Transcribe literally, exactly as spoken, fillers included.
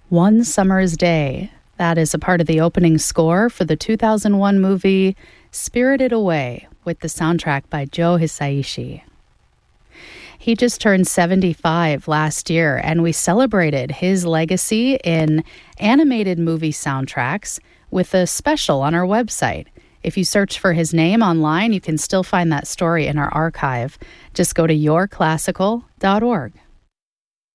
One Summer's Day. That is a part of the opening score for the two thousand one movie Spirited Away, with the soundtrack by Joe Hisaishi. He just turned seventy-five last year, and we celebrated his legacy in animated movie soundtracks with a special on our website. If you search for his name online, you can still find that story in our archive. Just go to your classical dot org.